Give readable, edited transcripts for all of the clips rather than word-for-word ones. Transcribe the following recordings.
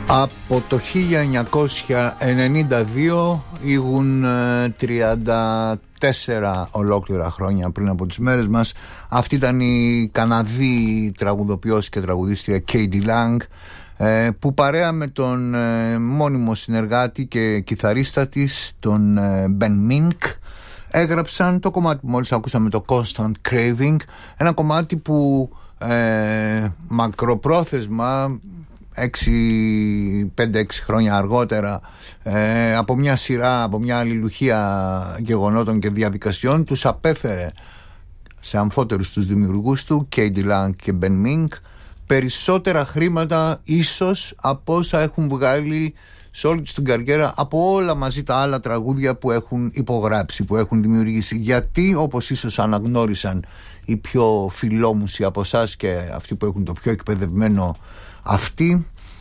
Από το 1992 ήγουν 34 ολόκληρα χρόνια πριν από τις μέρες μας. Αυτή ήταν η Καναδή τραγουδοποιός και τραγουδίστρια K.D. Lang, που παρέα με τον μόνιμο συνεργάτη και κιθαρίστα της, τον Ben Mink, έγραψαν το κομμάτι που μόλις ακούσαμε, το Constant Craving. Ένα κομμάτι που μακροπρόθεσμα, 5-6 χρόνια αργότερα, από μια σειρά, από μια αλληλουχία γεγονότων και διαδικασιών, τους απέφερε σε αμφότερους τους δημιουργούς του, K.D. Lang και Ben Mink, περισσότερα χρήματα ίσως από όσα έχουν βγάλει σε όλη την καριέρα από όλα μαζί τα άλλα τραγούδια που έχουν υπογράψει, που έχουν δημιουργήσει. Γιατί, όπως ίσως αναγνώρισαν οι πιο φιλόμουσοι από εσάς και αυτοί που έχουν το πιο εκπαιδευμένο αυτοί,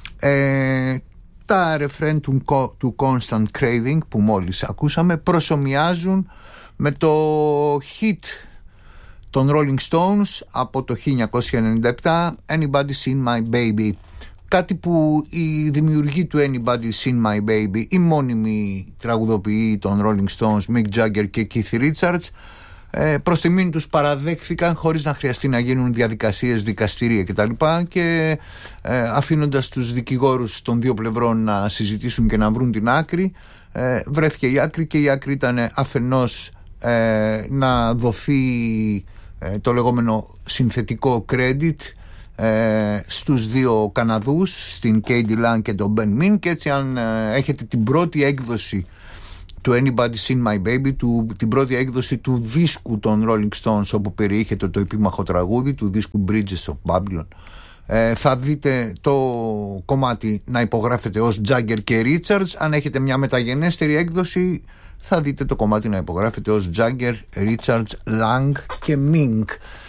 τα ρεφρέν του Constant Craving που μόλις ακούσαμε προσομοιάζουν με το hit των Rolling Stones από το 1997, Anybody's Seen My Baby. Κάτι που οι δημιουργοί του Anybody's Seen My Baby, οι μόνιμοι τραγουδοποιοί των Rolling Stones, Mick Jagger και Keith Richards, προς τιμήν τους παραδέχθηκαν χωρίς να χρειαστεί να γίνουν διαδικασίες, δικαστήρια κτλ. Και αφήνοντας τους δικηγόρους των δύο πλευρών να συζητήσουν και να βρουν την άκρη, βρέθηκε η άκρη, και η άκρη ήταν αφενός να δοθεί το λεγόμενο συνθετικό credit στους δύο Καναδούς, στην K.D. Lang και τον Ben Mink. Και έτσι, αν έχετε την πρώτη έκδοση του Anybody's Seen My Baby, την πρώτη έκδοση του δίσκου των Rolling Stones, όπου περιείχεται το επίμαχο τραγούδι του δίσκου Bridges of Babylon, θα δείτε το κομμάτι να υπογράφεται ως Jagger και Richards. Αν έχετε μια μεταγενέστερη έκδοση, θα δείτε το κομμάτι να υπογράφεται ως Jagger, Richards, Lang και Mink.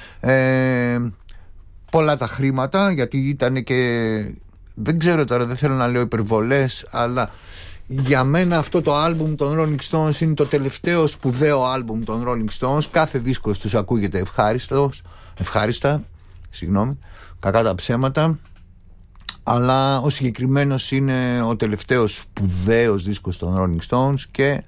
Πολλά τα χρήματα, γιατί ήταν και, δεν ξέρω τώρα, δεν θέλω να λέω υπερβολές, αλλά για μένα αυτό το άλμπουμ των Rolling Stones είναι το τελευταίο σπουδαίο άλμπουμ των Rolling Stones. Κάθε δίσκος τους ακούγεται ευχάριστα, κακά τα ψέματα, αλλά ο συγκεκριμένος είναι ο τελευταίος σπουδαίος δίσκος των Rolling Stones, και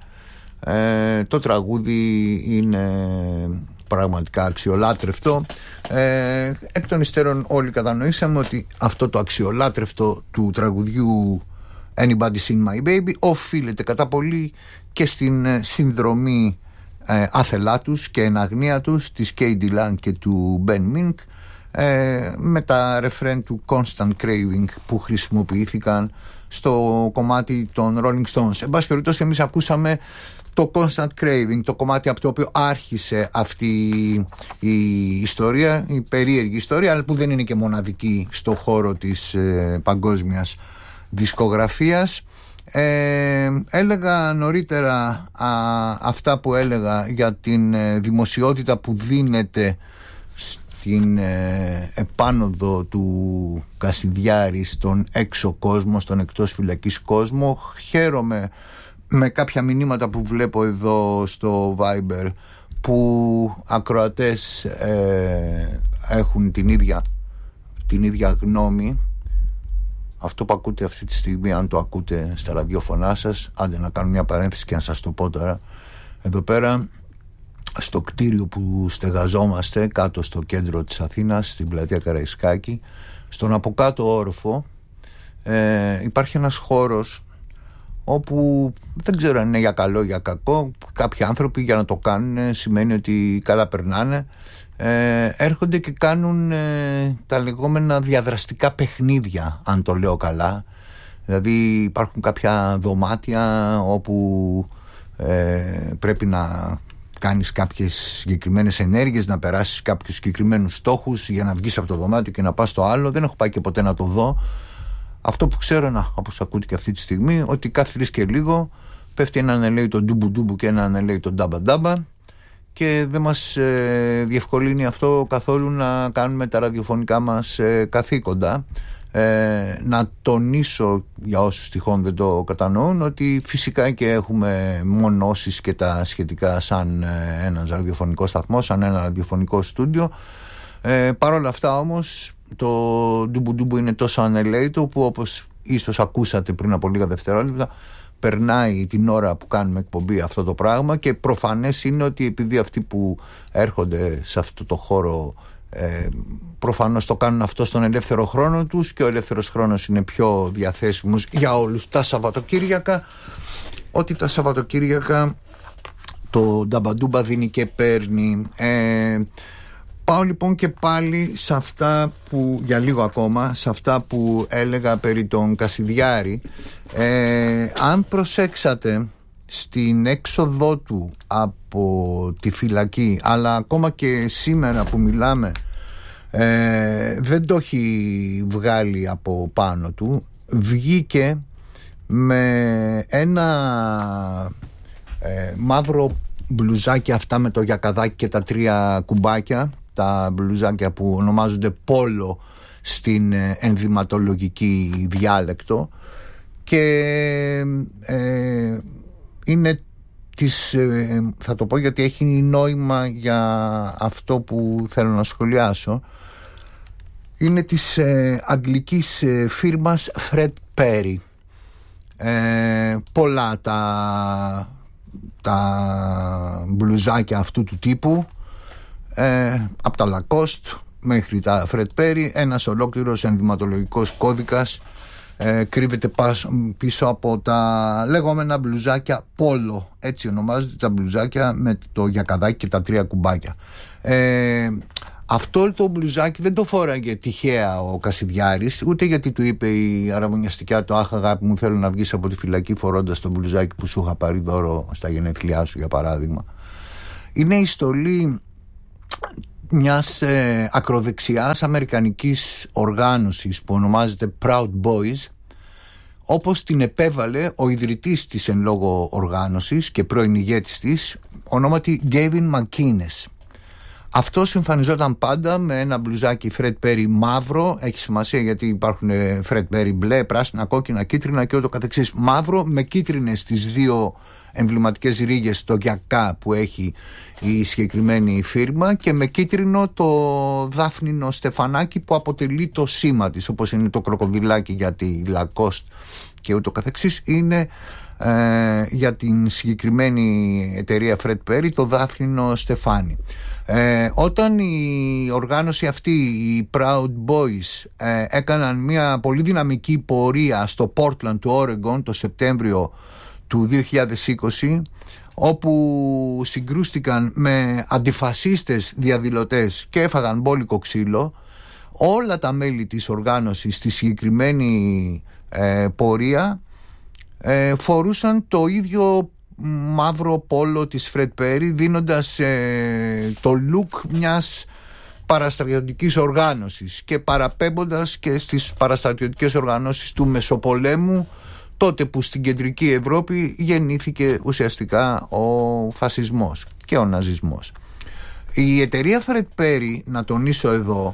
το τραγούδι είναι πραγματικά αξιολάτρευτο. Εκ των υστέρων όλοι κατανοήσαμε ότι αυτό το αξιολάτρευτο του τραγουδιού Anybody's Seen My Baby οφείλεται κατά πολύ και στην συνδρομή άθελά τους και εν αγνία τους της K.D. Lang και του Ben Mink, με τα ρεφρέν του Constant Craving που χρησιμοποιήθηκαν στο κομμάτι των Rolling Stones. Εν πάση περιπτώσει, εμείς ακούσαμε το Constant Craving, το κομμάτι από το οποίο άρχισε αυτή η ιστορία, η περίεργη ιστορία, αλλά που δεν είναι και μοναδική στο χώρο της παγκόσμιας δισκογραφίας. Έλεγα νωρίτερα αυτά που έλεγα για την δημοσιότητα που δίνεται στην επάνωδο του Κασιδιάρη στον έξω κόσμο, στον εκτός φυλακής κόσμο. Χαίρομαι με κάποια μηνύματα που βλέπω εδώ στο Viber, που ακροατές έχουν την ίδια γνώμη. Αυτό που ακούτε αυτή τη στιγμή, αν το ακούτε στα ραδιόφωνά σας, άντε να κάνω μια παρένθεση και να σας το πω τώρα. Εδώ πέρα, στο κτίριο που στεγαζόμαστε, κάτω στο κέντρο της Αθήνας, στην πλατεία Καραϊσκάκη, στον από κάτω όροφο, υπάρχει ένας χώρος όπου δεν ξέρω αν είναι για καλό ή για κακό. Κάποιοι άνθρωποι, για να το κάνουν, σημαίνει ότι καλά περνάνε, έρχονται και κάνουν τα λεγόμενα διαδραστικά παιχνίδια, αν το λέω καλά. Δηλαδή υπάρχουν κάποια δωμάτια όπου πρέπει να κάνεις κάποιες συγκεκριμένες ενέργειες, να περάσεις κάποιους συγκεκριμένους στόχους για να βγεις από το δωμάτιο και να πας στο άλλο. Δεν έχω πάει και ποτέ να το δω. Αυτό που ξέρω, όπως ακούτε και αυτή τη στιγμή, ότι κάθε τρεις και λίγο πέφτει ένα ανελαίητο ντούμπου και ένα ανελαίητο ντάμπα, και δεν μας διευκολύνει αυτό καθόλου να κάνουμε τα ραδιοφωνικά μας καθήκοντα. Να τονίσω, για όσους τυχόν δεν το κατανοούν, ότι φυσικά και έχουμε μονώσεις και τα σχετικά σαν ένας ραδιοφωνικός σταθμός, σαν ένα ραδιοφωνικό στούντιο. Παρ' όλα αυτά όμως, το ντούμπου είναι τόσο ανελαίητο, που όπως ίσως ακούσατε πριν από λίγα δευτερόλεπτα, περνάει την ώρα που κάνουμε εκπομπή αυτό το πράγμα, και προφανές είναι ότι επειδή αυτοί που έρχονται σε αυτό το χώρο προφανώς το κάνουν αυτό στον ελεύθερο χρόνο τους, και ο ελεύθερος χρόνος είναι πιο διαθέσιμος για όλους τα Σαββατοκύριακα, ότι τα Σαββατοκύριακα το Νταμπαντούμπα δίνει και παίρνει. Πάω λοιπόν και πάλι σε αυτά που, για λίγο ακόμα, σε αυτά που έλεγα περί τον Κασιδιάρη. Αν προσέξατε στην έξοδό του από τη φυλακή, αλλά ακόμα και σήμερα που μιλάμε, δεν το έχει βγάλει από πάνω του. Βγήκε με ένα μαύρο μπλουζάκι, αυτά με το γιακαδάκι και τα 3 κουμπάκια, τα μπλουζάκια που ονομάζονται πόλο στην ενδυματολογική διάλεκτο, και είναι της, θα το πω γιατί έχει νόημα για αυτό που θέλω να σχολιάσω, είναι της αγγλικής φίρμας Fred Perry. Πολλά τα μπλουζάκια αυτού του τύπου, από τα Lacoste μέχρι τα Fred Perry, ένας ολόκληρος ενδυματολογικός κώδικας κρύβεται πίσω από τα λεγόμενα μπλουζάκια Polo, έτσι ονομάζονται τα μπλουζάκια με το γιακαδάκι και τα 3 κουμπάκια. Αυτό το μπλουζάκι δεν το φόραγε τυχαία ο Κασιδιάρης, ούτε γιατί του είπε η αραβωνιαστικιά του «Αχ, αγάπη μου, θέλω να βγεις από τη φυλακή φορώντας το μπλουζάκι που σου είχα πάρει δώρο στα γενέθλιά σου», για παράδειγμα. Είναι η στολή μιας ακροδεξιάς αμερικανικής οργάνωσης που ονομάζεται Proud Boys, όπως την επέβαλε ο ιδρυτής της εν λόγω οργάνωσης και πρώην ηγέτης της, ονόματι Gavin McInnes. Αυτός εμφανιζόταν πάντα με ένα μπλουζάκι Fred Perry μαύρο, έχει σημασία γιατί υπάρχουν Fred Perry μπλε, πράσινα, κόκκινα, κίτρινα και ούτω καθεξής. Μαύρο με κίτρινες τις 2 εμβληματικές ρίγες στο γιακά που έχει η συγκεκριμένη φίρμα, και με κίτρινο το δάφνινο στεφανάκι που αποτελεί το σήμα της, όπως είναι το κροκοδιλάκι για τη Lacoste και ούτω καθεξής, είναι για την συγκεκριμένη εταιρεία Fred Perry το δάφνινο στεφάνι. Όταν η οργάνωση αυτή, οι Proud Boys, έκαναν μια πολύ δυναμική πορεία στο Portland του Oregon το Σεπτέμβριο του 2020, όπου συγκρούστηκαν με αντιφασίστες διαδηλωτές και έφαγαν μπόλικο ξύλο, όλα τα μέλη της οργάνωσης στη συγκεκριμένη πορεία φορούσαν το ίδιο μαύρο πόλο της Fred Perry, δίνοντας το look μιας παραστρατιωτικής οργάνωσης και παραπέμποντας και στις παραστρατιωτικές οργανώσεις του Μεσοπολέμου, τότε που στην κεντρική Ευρώπη γεννήθηκε ουσιαστικά ο φασισμός και ο ναζισμός. Η εταιρεία Fred Perry, να τονίσω εδώ,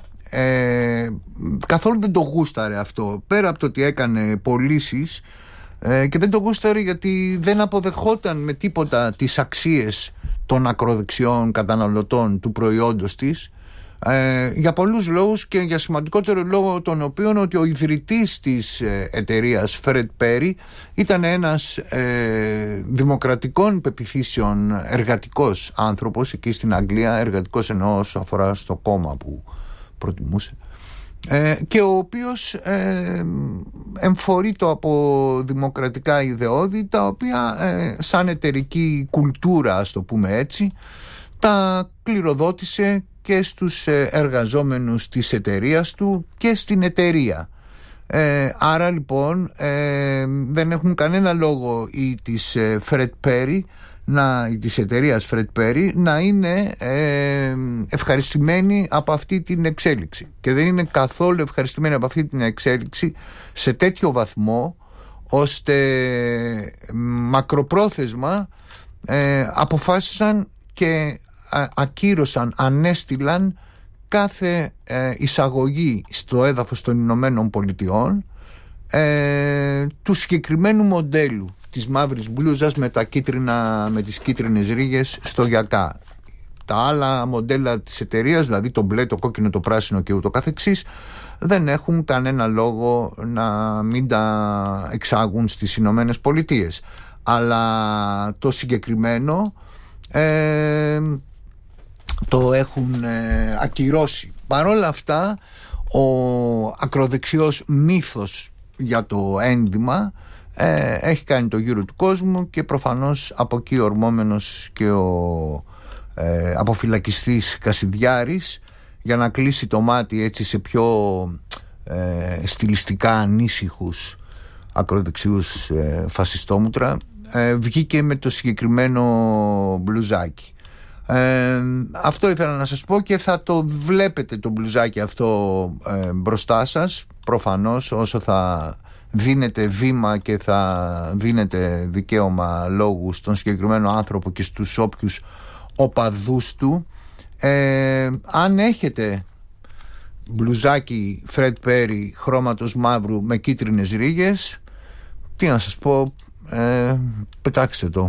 καθόλου δεν το γούσταρε αυτό, πέρα από το ότι έκανε πωλήσεις, και δεν το γούσταρε γιατί δεν αποδεχόταν με τίποτα τις αξίες των ακροδεξιών καταναλωτών του προϊόντος της, για πολλούς λόγους, και για σημαντικότερο λόγο τον οποίον ότι ο ιδρυτής της εταιρείας Fred Perry ήταν ένας δημοκρατικών πεποιθήσεων εργατικός άνθρωπος εκεί στην Αγγλία, εργατικός εννοώ όσο αφορά στο κόμμα που προτιμούσε, και ο οποίος εμφορείτο από δημοκρατικά ιδεώδη, τα οποία σαν εταιρική κουλτούρα, ας το πούμε έτσι, τα κληροδότησε και στους εργαζόμενους της εταιρείας του και στην εταιρεία. Άρα λοιπόν δεν έχουν κανένα λόγο οι της Fred Perry, της εταιρείας Fred Perry, να είναι ευχαριστημένοι από αυτή την εξέλιξη, και δεν είναι καθόλου ευχαριστημένοι από αυτή την εξέλιξη σε τέτοιο βαθμό ώστε μακροπρόθεσμα αποφάσισαν και ακύρωσαν, ανέστηλαν κάθε εισαγωγή στο έδαφος των Ηνωμένων Πολιτειών του συγκεκριμένου μοντέλου της μαύρης μπλούζας με τις κίτρινες ρίγες στο γιακά. Τα άλλα μοντέλα της εταιρείας, δηλαδή το μπλε, το κόκκινο, το πράσινο και ούτω καθεξής, δεν έχουν κανένα λόγο να μην τα εξάγουν στις Ηνωμένες Πολιτείες. Αλλά το συγκεκριμένο το έχουν ακυρώσει. Παρ' όλα αυτά, ο ακροδεξιός μύθος για το ένδυμα έχει κάνει το γύρο του κόσμου και προφανώς από εκεί ορμόμενος και ο αποφυλακιστής Κασιδιάρης, για να κλείσει το μάτι έτσι σε πιο στιλιστικά ανήσυχους ακροδεξιούς φασιστόμουτρα, βγήκε με το συγκεκριμένο μπλουζάκι. Αυτό ήθελα να σας πω και θα το βλέπετε το μπλουζάκι αυτό μπροστά σας προφανώς, όσο θα δίνετε βήμα και θα δίνετε δικαίωμα λόγου στον συγκεκριμένο άνθρωπο και στους όποιους οπαδούς του. Αν έχετε μπλουζάκι Fred Perry χρώματος μαύρου με κίτρινες ρίγες, τι να σας πω, πετάξτε το.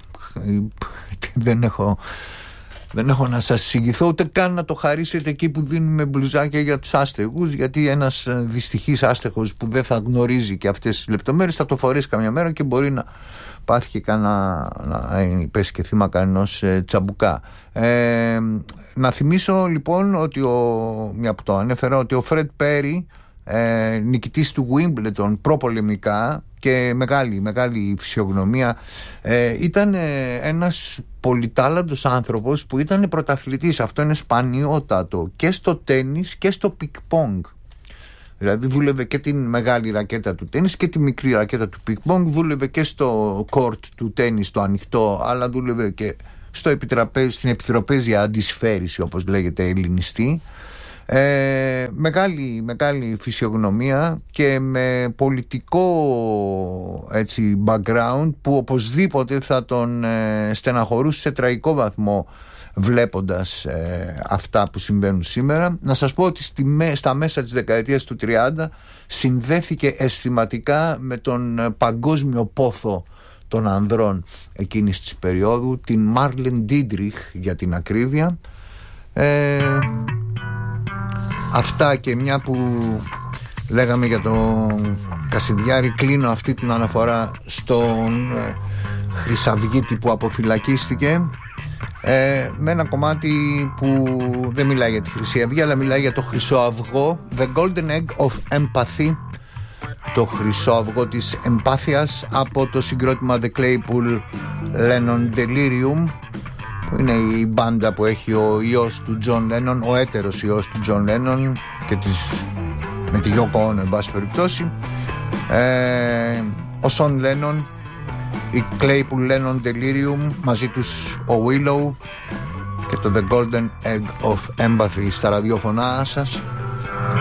Δεν έχω να σας εξηγηθώ, ούτε καν να το χαρίσετε εκεί που δίνουμε μπλουζάκια για τους άστεγους, γιατί ένας δυστυχής άστεγος που δεν θα γνωρίζει και αυτές τις λεπτομέρειες θα το φορέσει καμιά μέρα και μπορεί να πάθει και να πέσει και θύμα κανένας τσαμπουκά. Να θυμίσω λοιπόν ότι μια που το ανέφερα, ότι ο Fred Perry, νικητής του Wimbledon προπολεμικά και μεγάλη φυσιογνωμία, ήταν ένας πολυτάλαντος άνθρωπος που ήταν πρωταθλητής. Αυτό είναι σπανιότατο και στο τένις και στο πικ-πονγκ. Δηλαδή δούλευε και την μεγάλη ρακέτα του τένις και τη μικρή ρακέτα του πικ-πονγκ, δούλευε και στο κόρτ του τένις το ανοιχτό, αλλά δούλευε και στην επιτροπέζια αντισφαίριση, όπως λέγεται ελληνιστή. Μεγάλη φυσιογνωμία και με πολιτικό έτσι background που οπωσδήποτε θα τον στεναχωρούσε σε τραγικό βαθμό βλέποντας αυτά που συμβαίνουν σήμερα. Να σας πω ότι στα μέσα της δεκαετίας του 30 συνδέθηκε αισθηματικά με τον παγκόσμιο πόθο των ανδρών εκείνης της περίοδου, την Μάρλεν Ντίντριχ για την ακρίβεια. Αυτά, και μια που λέγαμε για τον Κασιδιάρη, κλείνω αυτή την αναφορά στον Χρυσαυγίτη που αποφυλακίστηκε με ένα κομμάτι που δεν μιλάει για τη Χρυσή Αυγή, αλλά μιλάει για το Χρυσό Αυγό, The Golden Egg of Empathy, το Χρυσό Αυγό της Εμπάθειας, από το συγκρότημα The Claypool Lennon Delirium, που είναι η μπάντα που έχει ο ιός του John Lennon, ο έτερος ιός του John Lennon και με τη Yoko Ono εν πάση περιπτώσει, ο Sean Lennon, η Claypool Lennon Delirium, μαζί τους ο Willow και το The Golden Egg of Empathy στα ραδιόφωνά σας.